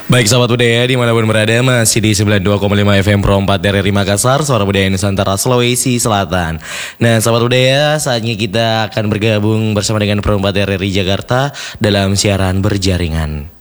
Baik sahabat budaya dimanapun berada, masih di 92,5 FM Pro 4 dari Makassar, suara budaya Nusantara Sulawesi Selatan. Nah sahabat budaya, saatnya kita akan bergabung bersama dengan Pro 4 dari Jakarta dalam siaran berjaringan.